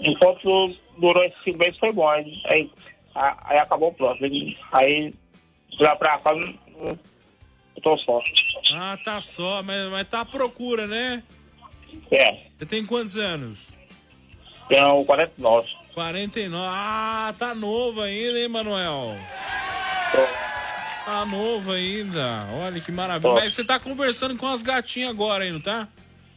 enquanto durou esses 5 meses foi bom. Aí acabou o próximo. Aí, pra cá, eu tô só. Ah, tá só, mas tá à procura, né? É. Você tem quantos anos? Tenho 49. 49. Ah, tá novo ainda, hein, Manuel? Tá novo ainda. Olha que maravilha. Mas você tá conversando com as gatinhas agora aí, não tá?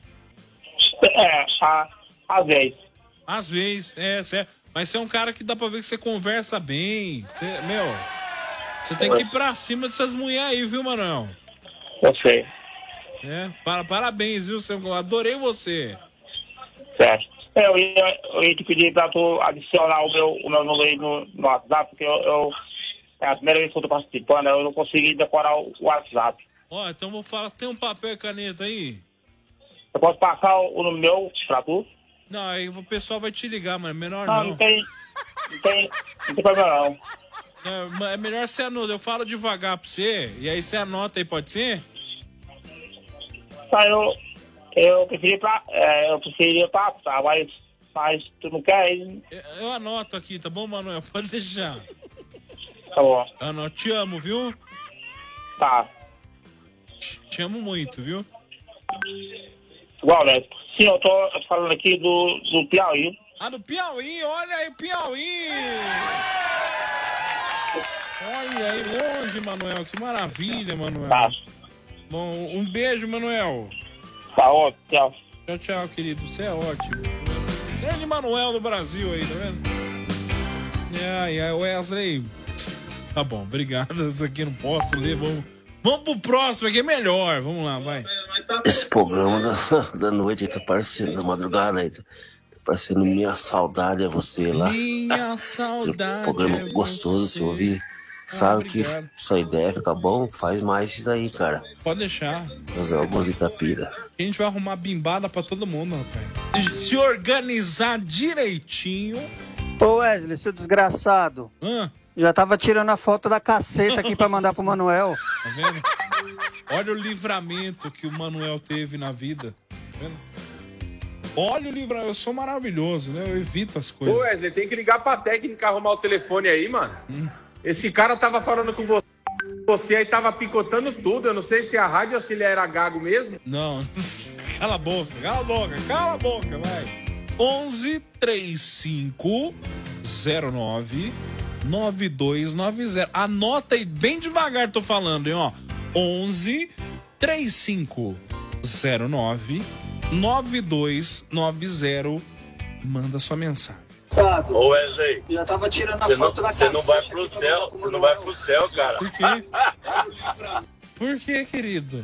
Às vezes. Às vezes, mas você é um cara que dá pra ver que você conversa bem. Você tem que ir pra cima dessas mulheres aí, viu, Manuel? Eu sei. Parabéns, viu? Eu adorei você. Certo. Eu ia te pedir pra tu adicionar o meu número aí no WhatsApp, porque é a primeira vez que eu tô participando, eu não consegui decorar o WhatsApp. Então vou falar, tem um papel e caneta aí? Eu posso passar o meu pra tu? Não, aí o pessoal vai te ligar, mas melhor não. Não tem problema não. É melhor você anotar, eu falo devagar pra você, e aí você anota aí, pode ser? Tá, eu preferia passar, mas tu não quer? Eu anoto aqui, tá bom, Manuel? Pode deixar. Tá bom. Anoto, te amo, viu? Tá. Te amo muito, viu? Igual, né? Sim, eu tô falando aqui do Piauí. Ah, do Piauí, olha aí, Piauí! Olha aí, longe, Manuel, que maravilha, Manuel. Tá. Bom, um beijo, Manuel. Tá ótimo, tchau. Tchau, tchau, querido, você é ótimo. Grande Manuel do Brasil aí, tá vendo? Ai, Wesley. Tá bom, obrigado, isso aqui não posso ler, vamos pro próximo aqui, é melhor, vamos lá, vai. Esse programa da noite aí tá parecendo, da madrugada aí, tá parecendo Minha Saudade é Você lá. Minha Saudade programa é gostoso você. se ouvir. Sabe que Obrigado. sua ideia fica bom, faz mais isso daí, cara. Pode deixar. Fazer algumas Itapira. A gente vai arrumar bimbada pra todo mundo, rapaz. Se organizar direitinho. Ô Wesley, seu desgraçado. Já tava tirando a foto da caceta aqui pra mandar pro Manuel. Tá vendo? Olha o livramento que o Manuel teve na vida. Tá vendo? Olha o livramento. Eu sou maravilhoso, né? Eu evito as coisas. Ô Wesley, tem que ligar pra técnica arrumar o telefone aí, mano. Esse cara tava falando com você aí, tava picotando tudo. Eu não sei se a rádio ou se ele era gago mesmo. Não. Cala a boca, vai. 11 35 09 9290. Anota aí bem devagar, tô falando, hein, ó. 11 35 09 9290. Manda sua mensagem. Ô Wesley, já tava tirando a foto da caceta. Você não vai pro céu, você não vai pro céu, cara. Por quê? Por quê, querido?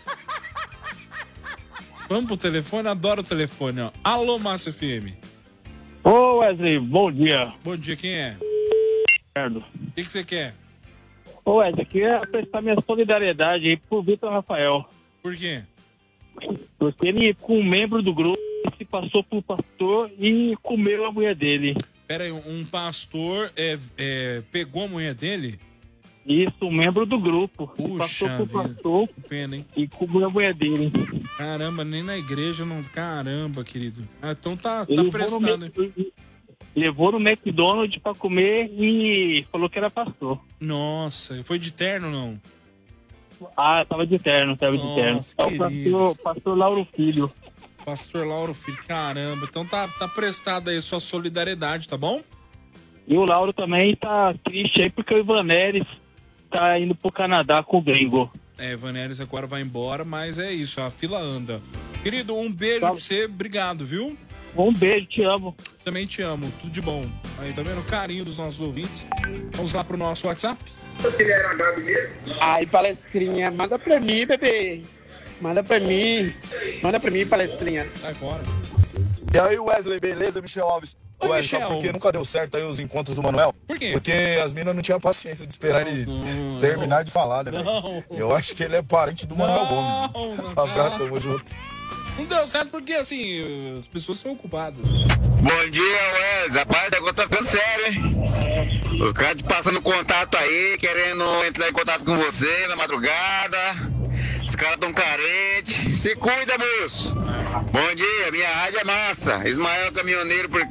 Vamos pro telefone? Adoro o telefone, ó. Alô, Márcio FM. Ô Wesley, bom dia. Bom dia, quem é? O que você quer? Ô Wesley, aqui é prestar minha solidariedade aí pro Vitor Rafael. Por quê? Porque ele, com um membro do grupo, se passou por pastor e comeu a mulher dele. Pera aí, um pastor pegou a mulher dele? Isso, um membro do grupo. Puxa Passou por vida, pastor que pena, hein? e comeu a mulher dele. Caramba, nem na igreja não... Caramba, querido. Então tá Ele prestado. levou no McDonald's pra comer e falou que era pastor. Nossa, foi de terno ou não? Ah, tava de terno. É o pastor Lauro Filho. Pastor Lauro Filho, caramba. Então tá prestado aí sua solidariedade, tá bom? E o Lauro também tá triste aí porque o Ivaneres tá indo pro Canadá com o gringo. Ivaneres agora vai embora, mas é isso, a fila anda. Querido, um beijo pra você, obrigado, viu? Um beijo, te amo. Também te amo, tudo de bom. Aí, tá vendo o carinho dos nossos ouvintes? Vamos lá pro nosso WhatsApp? Ai, palestrinha, manda pra mim, bebê. Manda pra mim, palestrinha. Sai fora. E aí, Wesley, beleza? Michel Alves. Oi, Ué, Michel. sabe por que nunca deu certo aí os encontros do Manuel? Por quê? Porque as minas não tinham paciência de esperar ele terminar de falar, né, velho? Eu acho que ele é parente do Manuel Gomes. Abraço, tamo junto. Não deu certo porque, assim, as pessoas são ocupadas. Bom dia, Wesley. Rapaz, agora tá ficando sério, hein? O cara te passando contato aí, querendo entrar em contato com você na madrugada. Os caras tão carentes. Se cuida, moço. Bom dia, minha rádio é massa. Ismael Caminhoneiro por